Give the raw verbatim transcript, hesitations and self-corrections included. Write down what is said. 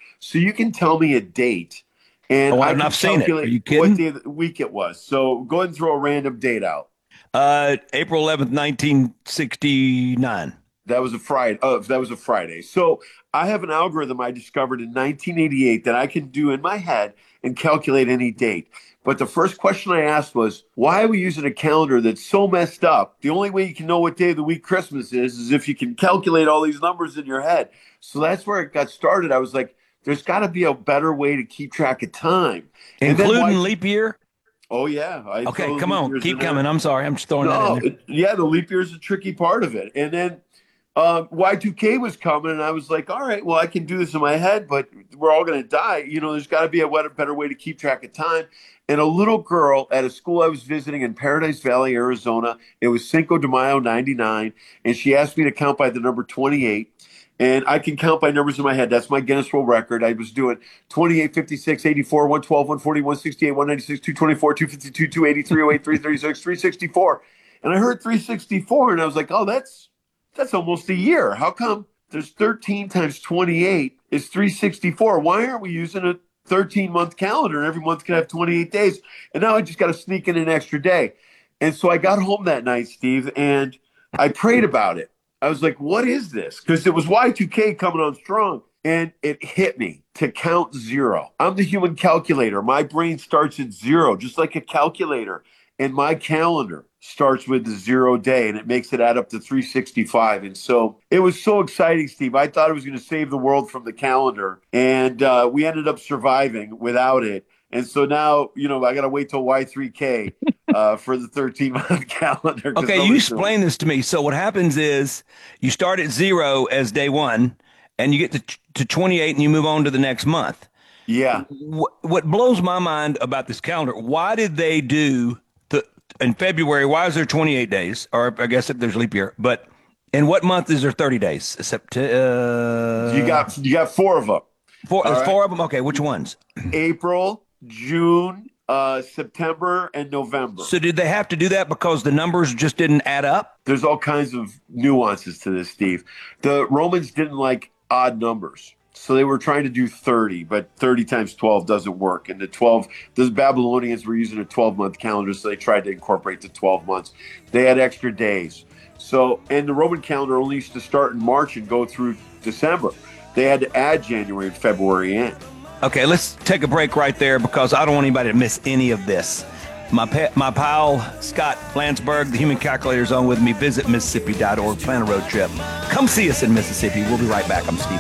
So you can tell me a date and Oh, I I've can not seen it. Are calculate you what kidding? day of the week it was. So go ahead and throw a random date out. Uh, April eleventh, nineteen sixty-nine. That was a Friday. Oh, that was a Friday. So I have an algorithm I discovered in nineteen eighty-eight that I can do in my head and calculate any date. But the first question I asked was, why are we using a calendar that's so messed up? The only way you can know what day of the week Christmas is is if you can calculate all these numbers in your head. So that's where it got started. I was like, there's got to be a better way to keep track of time. And then Including Y two K. leap year? Oh yeah, I Okay, throw the come leap on. years in Keep there. coming. I'm sorry. I'm just throwing that in No, there. it, yeah, the leap year is a tricky part of it. And then um, Y two K was coming, and I was like, all right, well, I can do this in my head, but we're all going to die. You know, there's got to be a better way to keep track of time. And a little girl at a school I was visiting in Paradise Valley, Arizona, it was Cinco de Mayo ninety-nine, and she asked me to count by the number twenty-eight. And I can count by numbers in my head. That's my Guinness World Record. I was doing twenty-eight, fifty-six, eighty-four, one twelve, one forty, one sixty-eight, one ninety-six, two twenty-four, two fifty-two, two eighty, three oh eight, three thirty-six, three sixty-four. And I heard three sixty-four, and I was like, oh, that's that's almost a year. How come there's thirteen times twenty-eight is three sixty-four? Why aren't we using a thirteen month calendar and every month can have twenty-eight days? And now I just got to sneak in an extra day. And so I got home that night, Steve, and I prayed about it. I was like, what is this? Because it was Y two K coming on strong. And it hit me to count zero. I'm the human calculator. My brain starts at zero, just like a calculator. And my calendar starts with the zero day and it makes it add up to three sixty-five. And so it was so exciting, Steve. I thought it was going to save the world from the calendar. And uh, we ended up surviving without it. And so now, you know, I got to wait till Y three K uh, for the thirteen month calendar because Okay, you nobody's doing explain it. this to me. So what happens is you start at zero as day one, and you get to to twenty-eight, and you move on to the next month. Yeah. What, what blows my mind about this calendar? Why did they do the in February? Why is there twenty-eight days? Or I guess if there's leap year, but in what month is there thirty days? You September. Uh, got you got four of them. four. All There's right. four of them. Okay, which ones? April, June, uh, September, and November. So did they have to do that because the numbers just didn't add up? There's all kinds of nuances to this, Steve. The Romans didn't like odd numbers. So they were trying to do thirty, but thirty times twelve doesn't work. And the twelve, the Babylonians were using a twelve month calendar, so they tried to incorporate the twelve months. They had extra days. So, and the Roman calendar only used to start in March and go through December. They had to add January and February in. Okay, let's take a break right there because I don't want anybody to miss any of this. My pa- my pal Scott Landsberg, the Human Calculator, is on with me. Visit Mississippi dot org. Plan a road trip. Come see us in Mississippi. We'll be right back. I'm Steve.